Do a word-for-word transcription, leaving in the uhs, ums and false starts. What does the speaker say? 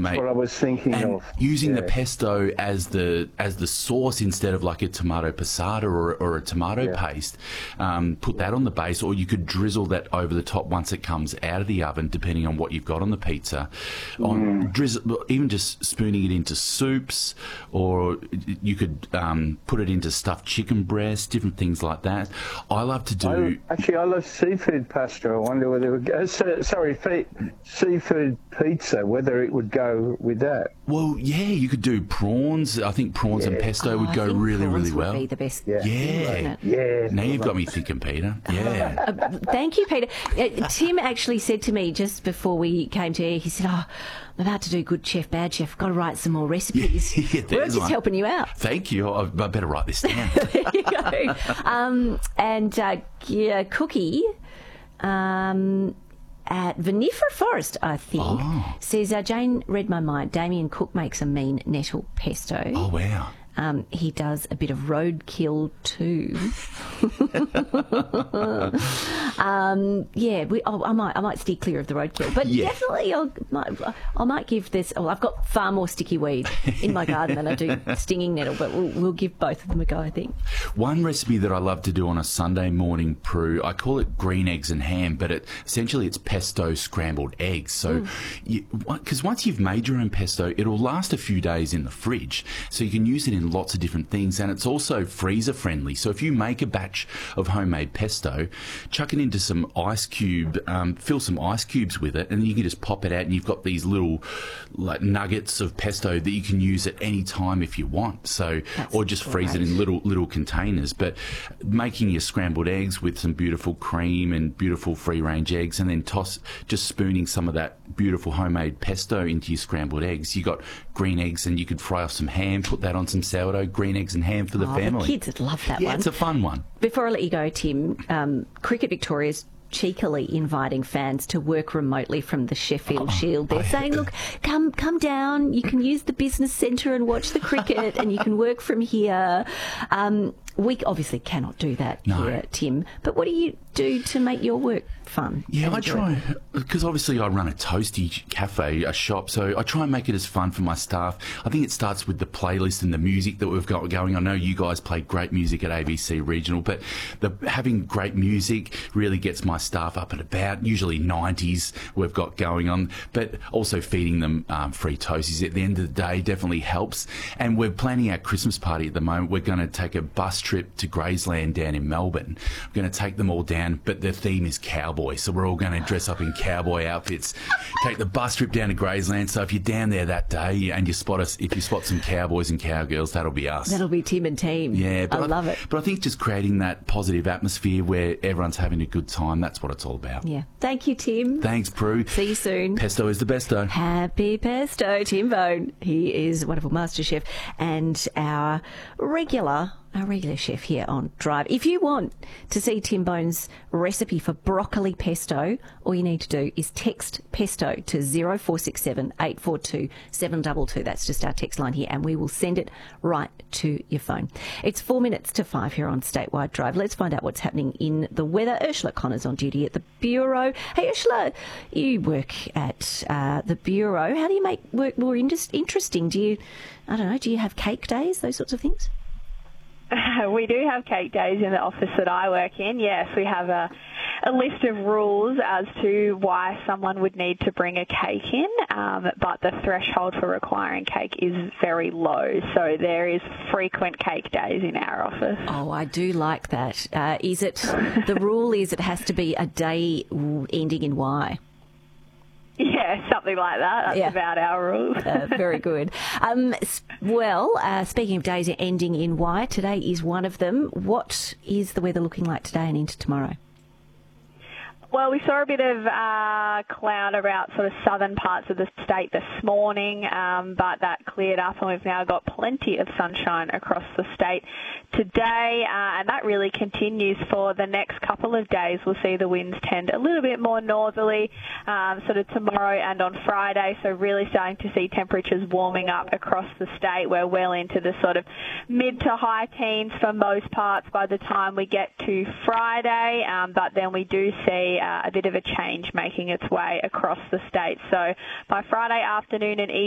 mate. That's what I was thinking and of. using Yeah. the pesto as the as the sauce instead of like a tomato passata or, or a tomato Yeah. paste. Um, put that on the base, or you could drizzle that over the top once it comes out of the oven, depending on what you've got on the pizza. On Mm. drizzle, even just spooning it into soups, or you could um, put it into stuffed chicken breast, different things like that. I love to do. I, actually, I love seafood pasta. I wonder whether it would go, so, sorry, fe, seafood pizza, whether it would go with that. Well, yeah, you could do prawns. I think prawns and Yeah. pesto Oh, would I go think really, prawns really would well. be the best. Yeah. Yeah. wouldn't it? Yeah. Now you've got me thinking, Peter. Yeah. Uh, thank you, Peter. Uh, Tim actually said to me just before we came to air, he said, oh, I'm about to do Good Chef, Bad Chef. Got to write some more recipes. Yeah, We're there's just one. helping you out. Thank you. I I better write this down. There you go. Um, and uh, yeah, Cookie um, at Vinifera Forest, I think, Oh. says, uh, Jane read my mind. Damien Cook makes a mean nettle pesto. Oh, wow. Um, he does a bit of roadkill too. um, yeah, we, oh, I might, I might steer clear of the roadkill, but Yeah. definitely, I'll, might, I might give this. Oh, I've got far more sticky weed in my garden than I do stinging nettle, but we'll, we'll give both of them a go, I think. One recipe that I love to do on a Sunday morning, Prue, I call it green eggs and ham, but it essentially it's pesto scrambled eggs. So, because once you've made your own pesto, it'll last a few days in the fridge, so you can use it in lots of different things, and it's also freezer friendly. So if you make a batch of homemade pesto, chuck it into some ice cube, um, fill some ice cubes with it, and then you can just pop it out, and you've got these little like nuggets of pesto that you can use at any time if you want. So, That's or just freeze it great. in little little containers. But making your scrambled eggs with some beautiful cream and beautiful free range eggs, and then toss just spooning some of that beautiful homemade pesto into your scrambled eggs. You got green eggs, and you could fry off some ham, put that on some sourdough, green eggs and ham for the Oh, family. the kids would love that yeah, one. it's a fun one. Before I let you go, Tim, um, Cricket Victoria's cheekily inviting fans to work remotely from the Sheffield Shield. They're saying, look, come come down, you can use the business centre and watch the cricket, and you can work from here. Um, we obviously cannot do that No. here, Tim, but what do you do to make your work fun? Yeah, and I enjoyable? try, because obviously I run a toasty cafe, a shop, so I try and make it as fun for my staff. I think it starts with the playlist and the music that we've got going. I know you guys play great music at A B C Regional, but the, having great music really gets my staff up and about, usually nineties we've got going on, but also feeding them um, free toasties at the end of the day definitely helps. And we're planning our Christmas party at the moment. We're going to take a bus trip to Graceland down in Melbourne. We're going to take them all down, but the theme is cowboy, so we're all going to dress up in cowboy outfits, take the bus trip down to Graceland. So if you're down there that day and you spot us, if you spot some cowboys and cowgirls, that'll be us. That'll be Tim and team. Yeah, but I love it. But I think just creating that positive atmosphere where everyone's having a good time, that's what it's all about. Yeah. Thank you, Tim. Thanks, Prue. See you soon. Pesto is the besto. Happy Pesto, Tim Bone. He is a wonderful master chef and our regular, our regular chef here on Drive. If you want to see Tim Bone's recipe for broccoli pesto, all you need to do is text pesto to zero four six seven, eight four two, seven two two. That's just our text line here, and we will send it right to your phone. It's four minutes to five here on Statewide Drive. Let's find out what's happening in the weather. Ursula Connor's on duty at the Bureau. Hey, Ursula, you work at uh, the Bureau. How do you make work more in- interesting? Do you, I don't know, do you have cake days, those sorts of things? We do have cake days in the office that I work in. Yes, we have a, a list of rules as to why someone would need to bring a cake in, um, but the threshold for requiring cake is very low. So there is frequent cake days in our office. Oh, I do like that. Uh, is it, the rule is it has to be a day ending in Y. Yeah, something like that. That's Yeah. about our rule. Uh, very good. Um, s- well, uh, speaking of days ending in Y, today is one of them. What is the weather looking like today and into tomorrow? Well, we saw a bit of uh, cloud about sort of southern parts of the state this morning, um, but that cleared up and we've now got plenty of sunshine across the state today, uh, and that really continues for the next couple of days. We'll see the winds tend a little bit more northerly um, sort of tomorrow and on Friday, so really starting to see temperatures warming up across the state. We're well into the sort of mid to high teens for most parts by the time we get to Friday, um, but then we do see Uh, a bit of a change making its way across the state. So by Friday afternoon and evening,